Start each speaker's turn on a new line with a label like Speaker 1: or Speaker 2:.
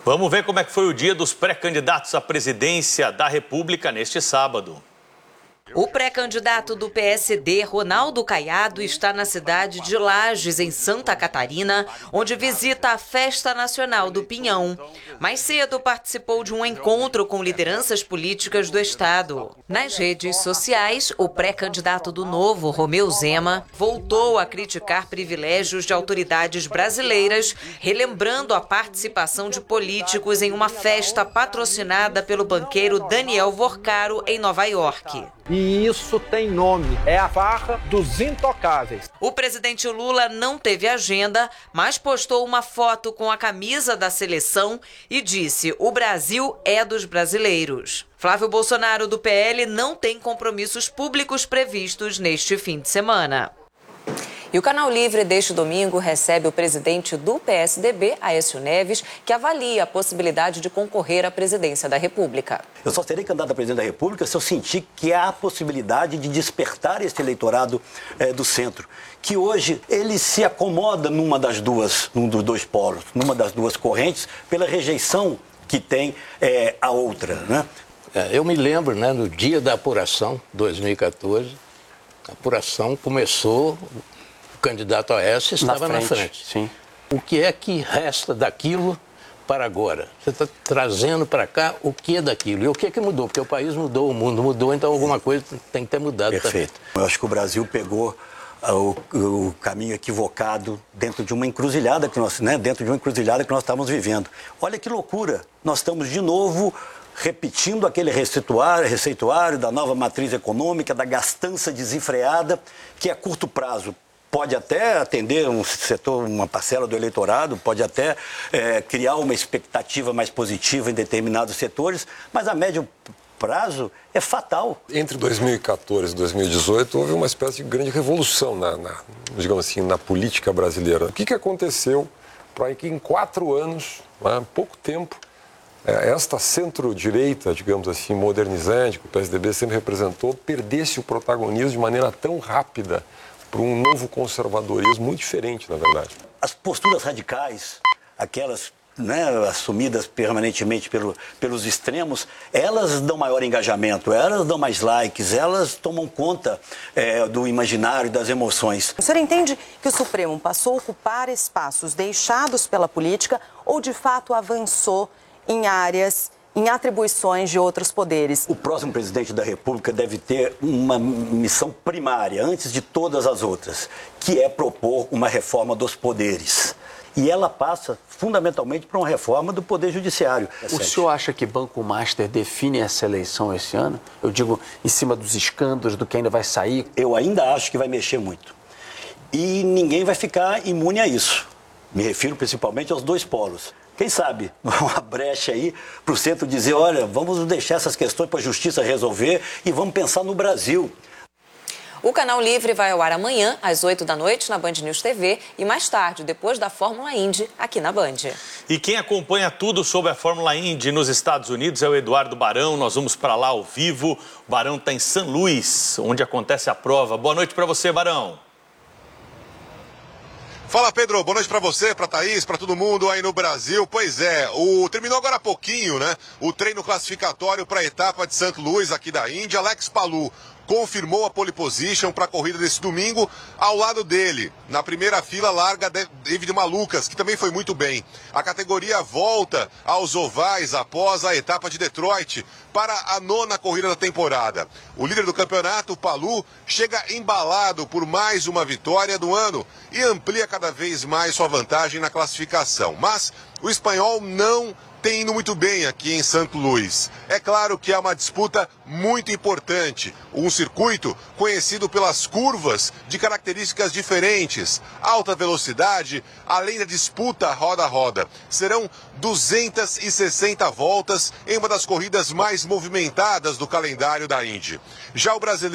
Speaker 1: Vamos ver como é que foi o dia dos pré-candidatos à presidência da República neste sábado.
Speaker 2: O pré-candidato do PSD, Ronaldo Caiado, está na cidade de Lages, em Santa Catarina, onde visita a Festa Nacional do Pinhão. Mais cedo participou de um encontro com lideranças políticas do estado. Nas redes sociais, o pré-candidato do Novo, Romeu Zema, voltou a criticar privilégios de autoridades brasileiras, relembrando a participação de políticos em uma festa patrocinada pelo banqueiro Daniel Vorcaro, em Nova York.
Speaker 3: E isso tem nome, é a farra dos intocáveis.
Speaker 2: O presidente Lula não teve agenda, mas postou uma foto com a camisa da seleção e disse: "O Brasil é dos brasileiros". Flávio Bolsonaro, do PL, não tem compromissos públicos previstos neste fim de semana. E o Canal Livre deste domingo recebe o presidente do PSDB, Aécio Neves, que avalia a possibilidade de concorrer à presidência da República.
Speaker 4: Eu só serei candidato a presidente da República se eu sentir que há a possibilidade de despertar esse eleitorado do centro, que hoje ele se acomoda num dos dois polos, numa das duas correntes, pela rejeição que tem a outra, né?
Speaker 5: Eu me lembro, né, no dia da apuração, 2014, a apuração começou... O candidato Aécio estava na frente.
Speaker 6: Sim.
Speaker 5: O que é que resta daquilo para agora? Você está trazendo para cá o que é daquilo? E o que é que mudou? Porque o país mudou, o mundo mudou, então alguma coisa tem que ter mudado.
Speaker 4: Perfeito.
Speaker 5: Também.
Speaker 4: Eu acho que o Brasil pegou o caminho equivocado dentro de uma encruzilhada que nós estávamos vivendo. Olha que loucura! Nós estamos de novo repetindo aquele receituário da nova matriz econômica, da gastança desenfreada, que a curto prazo pode até atender um setor, uma parcela do eleitorado, pode até criar uma expectativa mais positiva em determinados setores, mas a médio prazo é fatal.
Speaker 7: Entre 2014 e 2018 houve uma espécie de grande revolução digamos assim, na política brasileira. O que aconteceu para que em 4 anos, pouco tempo, esta centro-direita, digamos assim, modernizante, que o PSDB sempre representou, perdesse o protagonismo de maneira tão rápida para um novo conservadorismo muito diferente, na verdade.
Speaker 4: As posturas radicais, aquelas assumidas permanentemente pelos extremos, elas dão maior engajamento, elas dão mais likes, elas tomam conta do imaginário e das emoções.
Speaker 8: O senhor entende que o Supremo passou a ocupar espaços deixados pela política ou, de fato, avançou em áreas, em atribuições de outros poderes?
Speaker 4: O próximo presidente da República deve ter uma missão primária, antes de todas as outras, que é propor uma reforma dos poderes. E ela passa fundamentalmente por uma reforma do Poder Judiciário.
Speaker 6: O senhor acha que Banco Master define essa eleição esse ano? Eu digo, em cima dos escândalos, do que ainda vai sair?
Speaker 4: Eu ainda acho que vai mexer muito. E ninguém vai ficar imune a isso. Me refiro principalmente aos dois polos. Quem sabe uma brecha aí para o centro dizer, olha, vamos deixar essas questões para a justiça resolver e vamos pensar no Brasil.
Speaker 2: O Canal Livre vai ao ar amanhã, às 8 da noite, na Band News TV e mais tarde, depois da Fórmula Indy, aqui na Band.
Speaker 1: E quem acompanha tudo sobre a Fórmula Indy nos Estados Unidos é o Eduardo Barão. Nós vamos para lá ao vivo. O Barão está em São Luís, onde acontece a prova. Boa noite para você, Barão.
Speaker 9: Fala, Pedro, boa noite pra você, pra Thaís, pra todo mundo aí no Brasil. Pois é, terminou agora há pouquinho, né? O treino classificatório para a etapa de St. Louis aqui da Índia. Alex Palou confirmou a pole position para a corrida desse domingo. Ao lado dele, na primeira fila, larga David Malukas, que também foi muito bem. A categoria volta aos ovais após a etapa de Detroit para a 9ª corrida da temporada. O líder do campeonato, Palou, chega embalado por mais uma vitória do ano e amplia cada vez mais sua vantagem na classificação. Mas o espanhol não tem indo muito bem aqui em St. Louis. É claro que é uma disputa muito importante. Um circuito conhecido pelas curvas de características diferentes. Alta velocidade, além da disputa roda a roda. Serão 260 voltas em uma das corridas mais movimentadas do calendário da Indy. Já o brasileiro